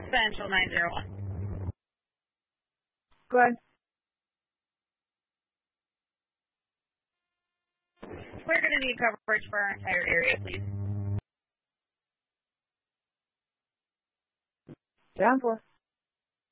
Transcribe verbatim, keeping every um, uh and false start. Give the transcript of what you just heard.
Central nine zero one. Go ahead. We're going to need coverage for our entire area, please. Down for.